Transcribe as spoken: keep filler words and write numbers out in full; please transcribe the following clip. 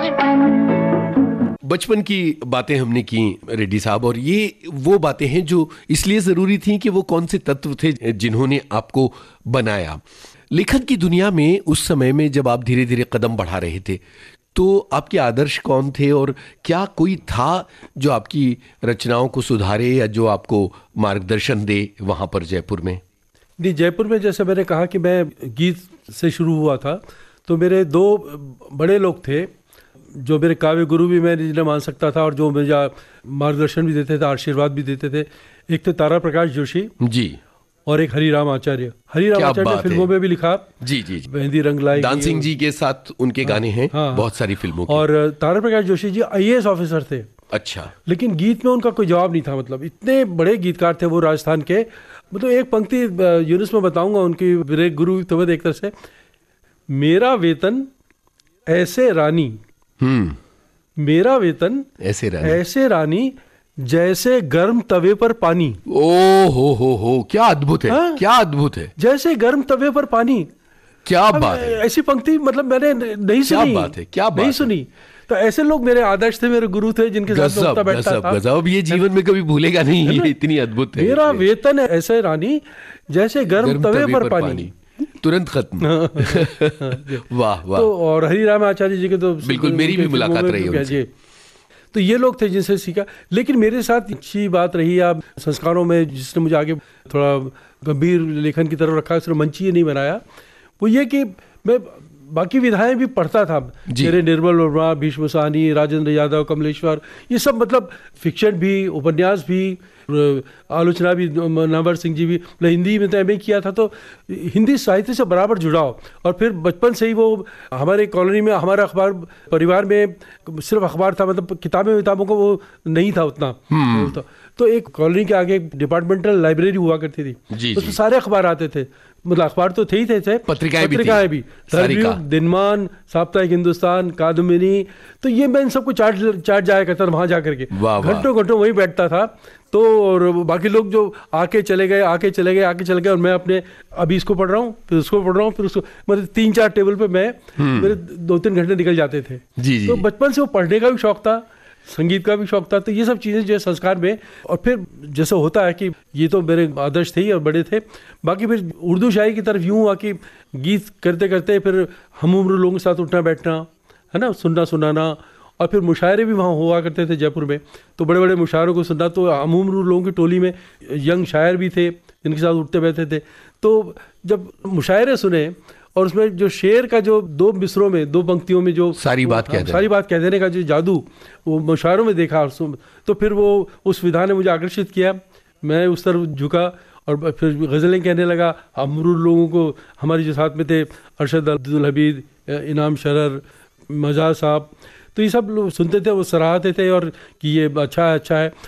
बचपन की बातें हमने की रेड्डी साहब, और ये वो बातें हैं जो इसलिए ज़रूरी थी कि वो कौन से तत्व थे जिन्होंने आपको बनाया। लेखन की दुनिया में उस समय में जब आप धीरे धीरे कदम बढ़ा रहे थे, तो आपके आदर्श कौन थे, और क्या कोई था जो आपकी रचनाओं को सुधारे या जो आपको मार्गदर्शन दे वहाँ पर जयपुर में? जी, जयपुर में जैसे मैंने कहा कि मैं गीत से शुरू हुआ था, तो मेरे दो बड़े लोग थे जो मेरे काव्य गुरु भी मैं जिन्हें मान सकता था और जो मुझे मार्गदर्शन भी देते थे, आशीर्वाद भी देते थे। एक थे तारा प्रकाश जोशी जी, और एक हरिराम आचार्य। हरिराम आचार्य ने फिल्मों में भी लिखा। जी जी, जी। मेहंदी रंग लाई, डांसिंग जी के साथ उनके हाँ, गाने हैं हाँ, बहुत सारी फिल्मों के। और तारा प्रकाश जोशी जी आई ए एस ऑफिसर थे। अच्छा। लेकिन गीत में उनका कोई जवाब नहीं था, मतलब इतने बड़े गीतकार थे वो राजस्थान के। मतलब एक पंक्ति यूनुस में बताऊंगा उनकी, मेरे गुरु तो एक तरह से, मेरा वेतन ऐसे रानी, हम्म मेरा वेतन ऐसे रानी, ऐसे रानी जैसे गर्म तवे पर पानी। ओ हो हो हो क्या अद्भुत है, हा? क्या अद्भुत है, जैसे गर्म तवे पर पानी। क्या बात है, ऐसी पंक्ति मतलब मैंने नहीं सुनी। क्या बात है, क्या बात नहीं सुनी। तो ऐसे लोग मेरे आदर्श थे, मेरे गुरु थे, जिनके साथ मैं उठता बैठता था। गजब, ये जीवन में कभी भूलेगा नहीं, ये इतनी अद्भुत है। मेरा वेतन ऐसे रानी जैसे गर्म तवे पर पानी, तुरंत खत्म। वाह वाह। तो और हरिराम आचार्य जी के तो बिल्कुल मेरी भी मुलाकात रही है। तो ये लोग थे जिनसे सीखा। लेकिन मेरे साथ अच्छी बात रही आप संस्कारों में, जिसने मुझे आगे थोड़ा गंभीर लेखन की तरफ रखा, सिर्फ मंची नहीं बनाया, वो ये कि मैं बाकी विधाएं भी पढ़ता था। मेरे निर्मल वर्मा, भीष्म साहनी, राजेंद्र यादव, कमलेश्वर, ये सब मतलब फिक्शन भी, उपन्यास भी, आलोचना भी, नामवर सिंह जी भी। मतलब हिंदी में तो एम ए किया था, तो हिंदी साहित्य से बराबर जुड़ाव। और फिर बचपन से ही वो हमारे कॉलोनी में, हमारा अखबार परिवार में सिर्फ अखबार था, मतलब किताबें विताबों को वो नहीं था उतना। तो, तो एक कॉलोनी के आगे डिपार्टमेंटल लाइब्रेरी हुआ करती थी, उसमें सारे अखबार आते थे। मतलब अखबार तो थे ही थे, थे पत्रिकाएं भी, पत्रिकाएं भी, दिनमान, साप्ताहिक हिंदुस्तान, कादम्बिनी। तो ये मैं इन सबको चाट चाट जाया करता था वहां जाकर के, घंटों घंटों वहीं बैठता था। तो और बाकी लोग जो आके चले गए आके चले गए आके चले गए, और मैं अपने अभी इसको पढ़ रहा हूँ, फिर उसको पढ़ रहा हूँ, फिर उसको, मतलब तीन चार टेबल पे मैं मेरे दो तीन घंटे निकल जाते थे। जी जी। तो बचपन से वो पढ़ने का भी शौक था, संगीत का भी शौक था। तो ये सब चीज़ें जो है संस्कार में। और फिर जैसा होता है कि ये तो मेरे आदर्श थे ही और बड़े थे। बाकी फिर उर्दू शायरी की तरफ यूँ हुआ कि गीत करते करते फिर हम उम्र लोगों के साथ उठना बैठना, है ना, सुनना सुनाना। और फिर मुशायरे भी वहाँ हुआ करते थे जयपुर में, तो बड़े बड़े मुशायरों को सुनना। तो हम उम्र लोगों की टोली में यंग शायर भी थे जिनके साथ उठते बैठते थे। तो जब मुशायरे सुने और उसमें जो शेर का जो दो मिसरों में, दो पंक्तियों में जो सारी बात कह सारी बात कह देने का जो जादू वो मुशायरों में देखा, तो फिर वो उस विधा ने मुझे आकर्षित किया। मैं उस तरफ झुका और फिर गज़लें कहने लगा। अमरूर लोगों को हमारे जो साथ में थे, अरशद अब्दुल हमीद, इनाम शरर, मजाज साहब, तो ये सब लोग सुनते थे, वो सराहते थे और कि ये अच्छा है अच्छा है।